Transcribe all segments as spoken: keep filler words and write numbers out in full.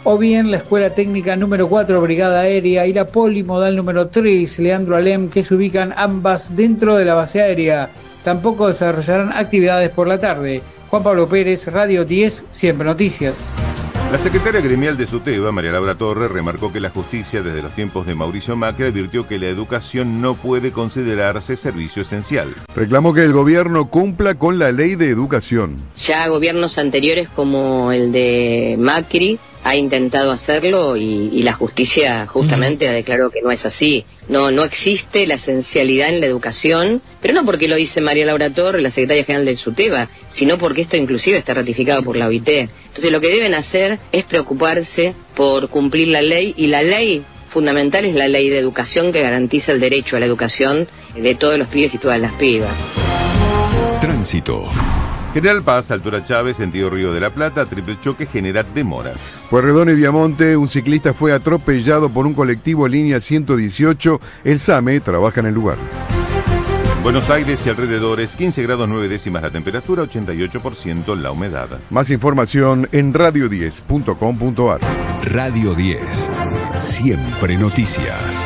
o bien la Escuela Técnica número cuatro, Brigada Aérea, y la Polimodal número tres, Leandro Alem, que se ubican ambas dentro de la base aérea. Tampoco desarrollarán actividades por la tarde. Juan Pablo Pérez, Radio diez, Siempre Noticias. La secretaria gremial de SUTEBA, María Laura Torres, remarcó que la justicia desde los tiempos de Mauricio Macri advirtió que la educación no puede considerarse servicio esencial. Reclamó que el gobierno cumpla con la ley de educación. Ya gobiernos anteriores como el de Macri ha intentado hacerlo y, y la justicia justamente ha declarado que no es así. No, no existe la esencialidad en la educación, pero no porque lo dice María Laura Torres, la secretaria general del SUTEBA, sino porque esto inclusive está ratificado por la O I T. Entonces lo que deben hacer es preocuparse por cumplir la ley, y la ley fundamental es la ley de educación que garantiza el derecho a la educación de todos los pibes y todas las pibas. Tránsito. General Paz, altura Chávez, sentido Río de la Plata, triple choque genera demoras. Pueyrredón y Viamonte, un ciclista fue atropellado por un colectivo línea ciento dieciocho. El SAME trabaja en el lugar. Buenos Aires y alrededores, quince grados nueve décimas la temperatura, ochenta y ocho por ciento la humedad. Más información en radio diez punto com punto a r. Radio diez, siempre noticias.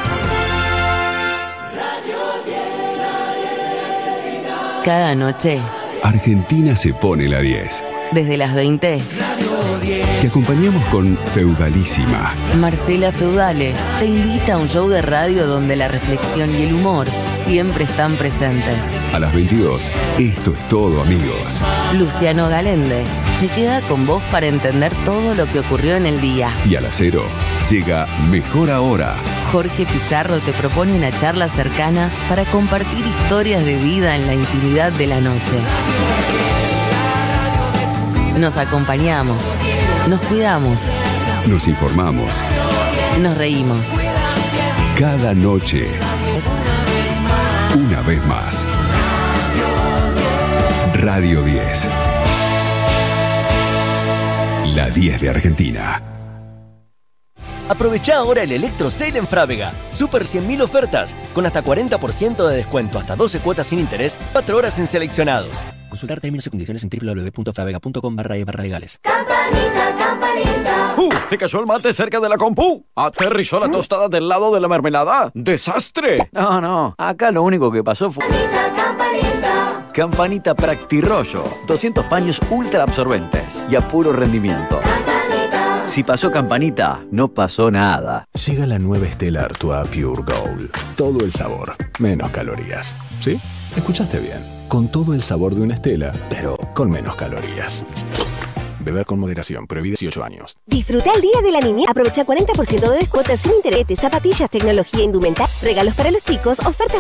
Cada noche Argentina se pone la diez. Desde las veinte, Te acompañamos con Feudalísima. Marcela Feudale te invita a un show de radio donde la reflexión y el humor siempre están presentes. A las veintidós, Esto es todo, amigos. Luciano Galende se queda con vos para entender todo lo que ocurrió en el día. Y a las cero, llega Mejor Ahora. Jorge Pizarro te propone una charla cercana para compartir historias de vida en la intimidad de la noche. Nos acompañamos, nos cuidamos, Nos informamos. nos reímos. Cada noche, una vez más. Radio diez. La diez de Argentina. Aprovechá ahora el Electro Sale en Frávega. Super cien mil ofertas, con hasta cuarenta por ciento de descuento, hasta doce cuotas sin interés, cuatro horas en seleccionados. Consultar términos y condiciones en doble u doble u doble u punto fravega punto com barra e barra legales. Campanita, campanita. ¡Uh! Se cayó el mate cerca de la compu. Aterrizó la tostada del lado de la mermelada. ¡Desastre! No, no. Acá lo único que pasó fue... Campanita, campanita. Campanita Practirollo. doscientos paños ultra absorbentes y a puro rendimiento. Campanita. Si pasó Campanita, no pasó nada. Llega la nueva Stella Artois Pure Gold. Todo el sabor, menos calorías. ¿Sí? Escuchaste bien. Con todo el sabor de una Stella, pero con menos calorías. Beber con moderación, prohibida dieciocho años. Disfruta el Día de la Niñez. Aprovecha cuarenta por ciento de descuento sin interés, zapatillas, tecnología, indumentaria, regalos para los chicos, ofertas